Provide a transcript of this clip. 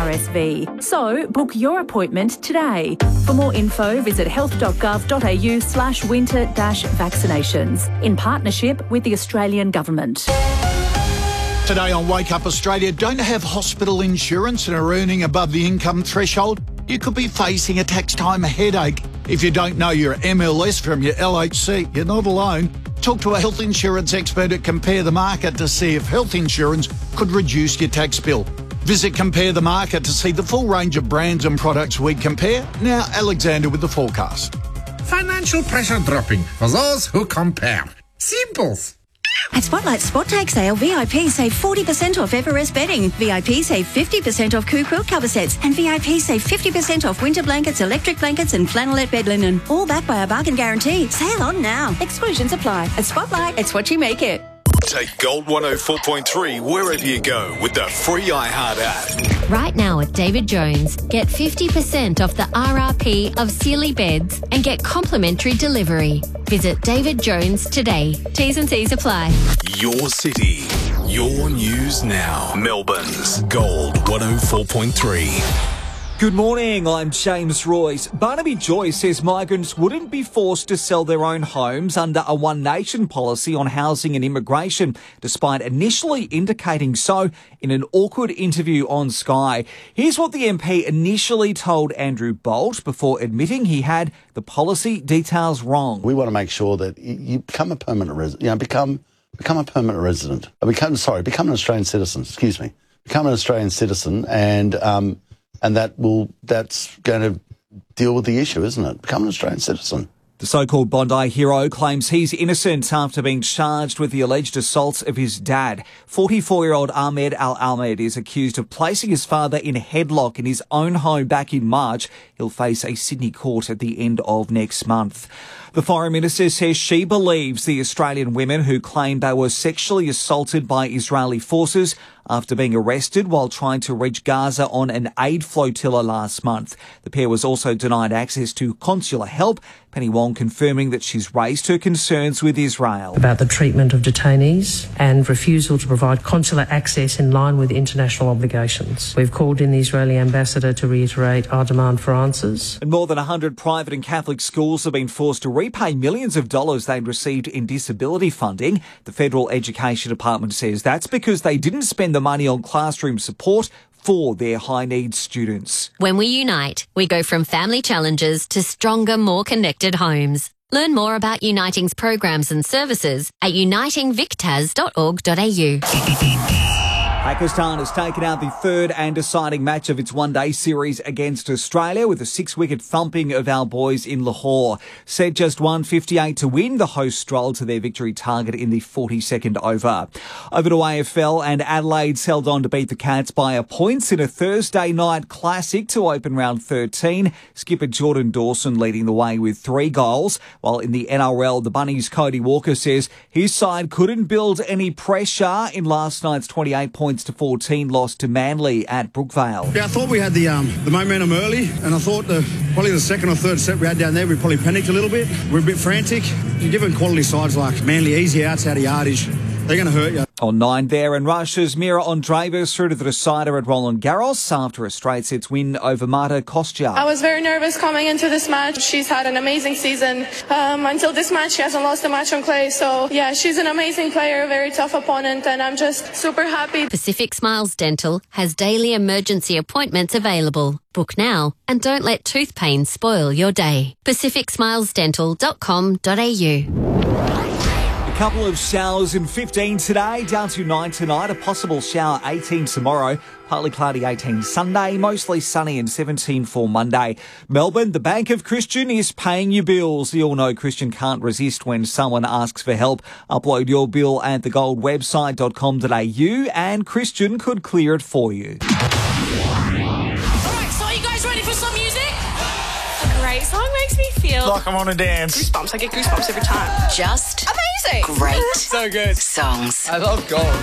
RSV. So book your appointment today. For more info, visit health.gov.au/winter-vaccinations in partnership with the Australian Government. Today on Wake Up Australia, don't have hospital insurance and are earning above the income threshold? You could be facing a tax time headache. If you don't know your MLS from your LHC, you're not alone. Talk to a health insurance expert at Compare the Market to see if health insurance could reduce your tax bill. Visit Compare the Market to see the full range of brands and products we compare. Now, Alexander with the forecast. Financial pressure dropping for those who compare. Simples. At Spotlight Spot Take Sale, VIP save 40% off Everest bedding. VIP save 50% off Coo quilt cover sets. And VIP save 50% off winter blankets, electric blankets and flannelette bed linen. All backed by a bargain guarantee. Sale on now. Exclusions apply. At Spotlight, it's what you make it. Take Gold 104.3 wherever you go with the free iHeart app. Right now at David Jones, get 50% off the RRP of Sealy beds and get complimentary delivery. Visit David Jones today. T's and C's apply. Your city, your news now. Melbourne's Gold 104.3. Good morning, I'm James Royce. Barnaby Joyce says migrants wouldn't be forced to sell their own homes under a One Nation policy on housing and immigration, despite initially indicating so in an awkward interview on Sky. Here's what the MP initially told Andrew Bolt before admitting he had the policy details wrong. We want to make sure that you become a permanent resident, become a permanent resident. Become an Australian citizen, Become an Australian citizen and that's going to deal with the issue, isn't it? Become an Australian citizen. The so-called Bondi hero claims he's innocent after being charged with the alleged assaults of his dad. 44-year-old Ahmed Al-Ahmed is accused of placing his father in a headlock in his own home back in March. He'll face a Sydney court at the end of next month. The Foreign Minister says she believes the Australian women who claimed they were sexually assaulted by Israeli forces after being arrested while trying to reach Gaza on an aid flotilla last month. The pair was also denied access to consular help. Penny Wong confirming that she's raised her concerns with Israel. About the treatment of detainees and refusal to provide consular access in line with international obligations. We've called in the Israeli ambassador to reiterate our demand for answers. And more than 100 private and Catholic schools have been forced to repay millions of dollars they'd received in disability funding. The Federal Education Department says that's because they didn't spend the money on classroom support for their high-needs students. When we unite, we go from family challenges to stronger, more connected homes. Learn more about Uniting's programs and services at unitingvictaz.org.au. Pakistan has taken out the third and deciding match of its one-day series against Australia with a 6-wicket thumping of our boys in Lahore. Set just 158 to win, the hosts strolled to their victory target in the 42nd over. Over to AFL, and Adelaide's held on to beat the Cats by a point in a Thursday night classic to open round 13. Skipper Jordan Dawson leading the way with 3 goals, while in the NRL, the Bunnies' Cody Walker says his side couldn't build any pressure in last night's 28-point to 14 loss to Manly at Brookvale. Yeah, I thought we had the momentum early, and I thought probably the second or third set we had down there, we probably panicked a little bit. We're a bit frantic. You're giving quality sides like Manly easy outs out of yardage. They're going to hurt you. On 9 there, and Russia's Mira Andreeva through to the decider at Roland Garros after a straight sets win over Marta Kostyuk. I was very nervous coming into this match. She's had an amazing season. Until this match, she hasn't lost a match on clay. So, yeah, she's an amazing player, a very tough opponent, and I'm just super happy. Pacific Smiles Dental has daily emergency appointments available. Book now and don't let tooth pain spoil your day. pacificsmilesdental.com.au. Couple of showers in 15 today, down to 9 tonight, a possible shower 18 tomorrow, partly cloudy 18 Sunday, mostly sunny and 17 for Monday. Melbourne, the Bank of Christian is paying your bills. You all know Christian can't resist when someone asks for help. Upload your bill at thegoldwebsite.com.au and Christian could clear it for you. Alright, so are you guys ready for some music? A great song makes me feel like I'm on a dance. Goosebumps. I get goosebumps every time. Just amazing. Great. So good. Songs. I love gold.